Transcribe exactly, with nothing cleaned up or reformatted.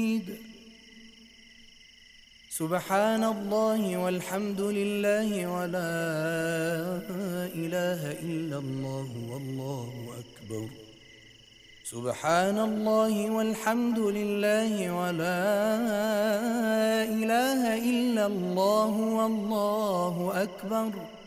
سبحان الله والحمد لله ولا إله إلا الله والله أكبر. سبحان الله والحمد لله ولا إله إلا الله والله أكبر.